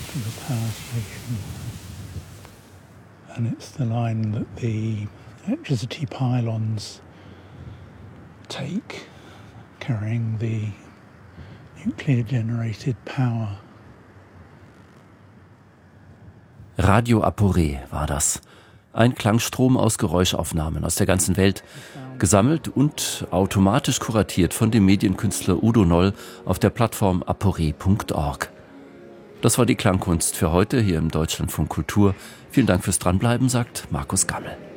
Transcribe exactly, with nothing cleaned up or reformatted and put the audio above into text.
to the power station. And it's the line that the electricity pylons take, carrying the nuclear-generated power. Radio Aporé war das. Ein Klangstrom aus Geräuschaufnahmen aus der ganzen Welt, gesammelt und automatisch kuratiert von dem Medienkünstler Udo Noll auf der Plattform aporé punkt org. Das war die Klangkunst für heute hier im Deutschlandfunk Kultur. Vielen Dank fürs Dranbleiben, sagt Markus Gammel.